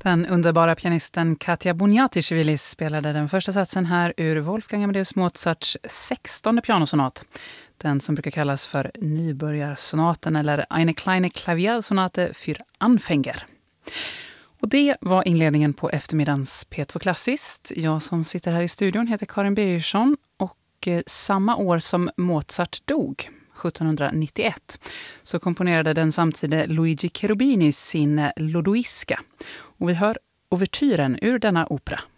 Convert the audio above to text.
Den underbara pianisten Katja Boniatishvili spelade den första satsen här ur Wolfgang Amadeus Mozarts 16:e pianosonat. Den som brukar kallas för nybörjarsonaten eller Eine kleine Klaviersonate für Anfänger. Och det var inledningen på eftermiddagens P2 Klassiskt. Jag som sitter här i studion heter Karin Birgersson och samma år som Mozart dog, 1791, så komponerade den samtida Luigi Cherubini sin Lodoiska. Och vi hör ouvertyren ur denna opera.